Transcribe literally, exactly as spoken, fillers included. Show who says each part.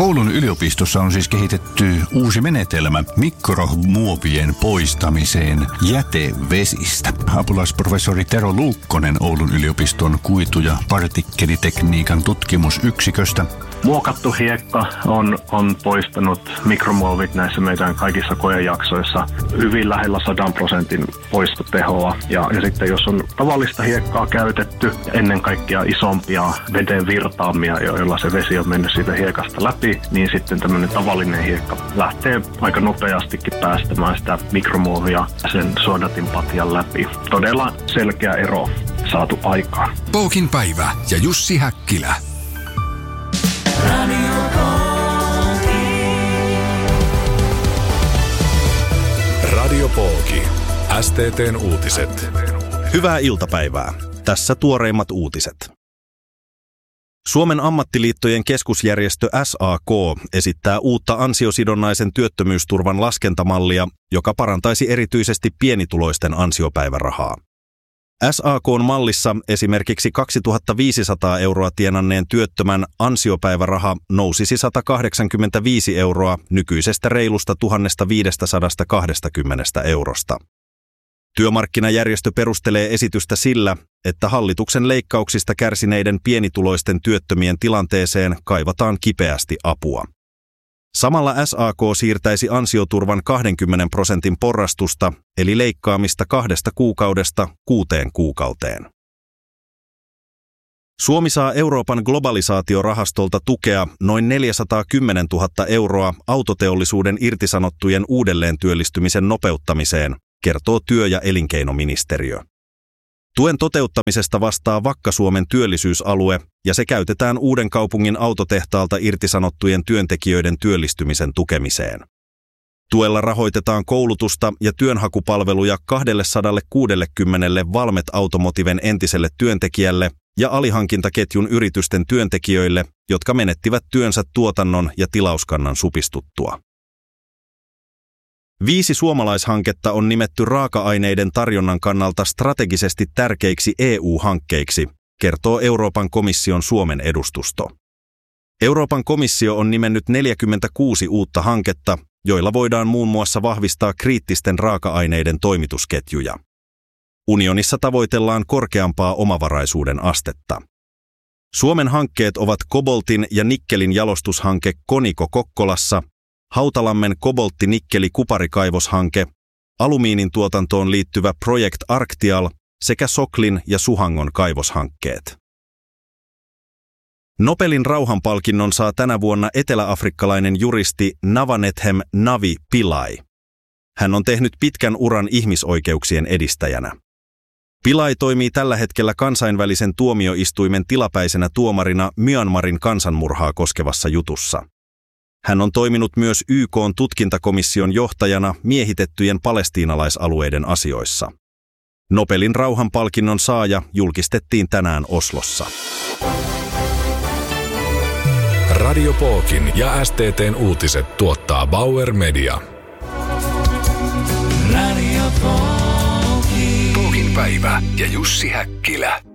Speaker 1: Oulun yliopistossa on siis kehitetty uusi menetelmä mikromuovien poistamiseen jätevesistä. Apulaisprofessori Tero Luukkonen Oulun yliopiston kuitu- ja partikkelitekniikan tutkimusyksiköstä.
Speaker 2: Muokattu hiekka on, on poistanut mikromuovit näissä meidän kaikissa koejaksoissa hyvin lähellä sadan prosentin poistotehoa. Ja, ja sitten jos on tavallista hiekkaa käytetty, ennen kaikkea isompia veden virtaamia, joilla se vesi on mennyt siitä hiekasta läpi, niin sitten tämmöinen tavallinen hiekka lähtee aika nopeastikin päästämään sitä mikromuovia sen suodatinpatjan läpi. Todella selkeä ero saatu aikaan.
Speaker 3: Pookin päivä ja Jussi Häkkilä.
Speaker 4: Radio Pooki. S T T:n uutiset.
Speaker 5: Hyvää iltapäivää. Tässä tuoreimmat uutiset. Suomen ammattiliittojen keskusjärjestö S A K esittää uutta ansiosidonnaisen työttömyysturvan laskentamallia, joka parantaisi erityisesti pienituloisten ansiopäivärahaa. S A K:n mallissa esimerkiksi kaksituhattaviisisataa euroa tienanneen työttömän ansiopäiväraha nousisi sata kahdeksankymmentäviisi euroa nykyisestä reilusta tuhatviisisataakaksikymmentä eurosta. Työmarkkinajärjestö perustelee esitystä sillä, että hallituksen leikkauksista kärsineiden pienituloisten työttömien tilanteeseen kaivataan kipeästi apua. Samalla S A K siirtäisi ansioturvan kaksikymmentä prosentin porrastusta, eli leikkaamista kahdesta kuukaudesta kuuteen kuukauteen. Suomi saa Euroopan globalisaatiorahastolta tukea noin neljäsataakymmentätuhatta euroa autoteollisuuden irtisanottujen uudelleen työllistymisen nopeuttamiseen, kertoo työ- ja elinkeinoministeriö. Tuen toteuttamisesta vastaa Vakka-Suomen työllisyysalue ja se käytetään Uudenkaupungin autotehtaalta irtisanottujen työntekijöiden työllistymisen tukemiseen. Tuella rahoitetaan koulutusta ja työnhakupalveluja kaksisataakuusikymmentä Valmet Automotiven entiselle työntekijälle ja alihankintaketjun yritysten työntekijöille, jotka menettivät työnsä tuotannon ja tilauskannan supistuttua. Viisi suomalaishanketta on nimetty raaka-aineiden tarjonnan kannalta strategisesti tärkeiksi E U-hankkeiksi, kertoo Euroopan komission Suomen edustusto. Euroopan komissio on nimennyt neljäkymmentäkuusi uutta hanketta, joilla voidaan muun muassa vahvistaa kriittisten raaka-aineiden toimitusketjuja. Unionissa tavoitellaan korkeampaa omavaraisuuden astetta. Suomen hankkeet ovat koboltin ja nikkelin jalostushanke Koniko Kokkolassa, Hautalammen koboltti-nikkeli-kuparikaivoshanke, alumiinin tuotantoon liittyvä Project Arctial sekä Soklin ja Suhangon kaivoshankkeet. Nobelin rauhanpalkinnon saa tänä vuonna eteläafrikkalainen juristi Navanethem Navi Pillay. Hän on tehnyt pitkän uran ihmisoikeuksien edistäjänä. Pillay toimii tällä hetkellä kansainvälisen tuomioistuimen tilapäisenä tuomarina Myanmarin kansanmurhaa koskevassa jutussa. Hän on toiminut myös Y K:n tutkintakomission johtajana miehitettyjen palestiinalaisalueiden asioissa. Nobelin rauhanpalkinnon saaja julkistettiin tänään Oslossa.
Speaker 4: Radio Pookin ja S T T:n uutiset tuottaa Bauer Media.
Speaker 3: Radio Pookin päivä ja Jussi Häkkilä.